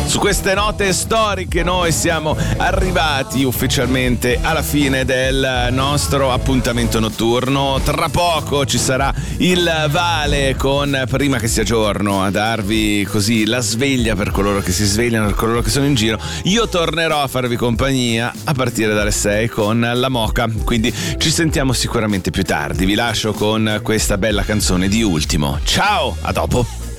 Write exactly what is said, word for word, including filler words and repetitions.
Su queste note storiche noi siamo arrivati ufficialmente alla fine del nostro appuntamento notturno. Tra poco ci sarà il Vale con Prima che sia giorno a darvi così la sveglia per coloro che si svegliano, per coloro che sono in giro. Io tornerò a farvi compagnia a partire dalle sei con la Moca, quindi ci sentiamo sicuramente più tardi. Vi lascio con questa bella canzone di Ultimo. Ciao, a dopo.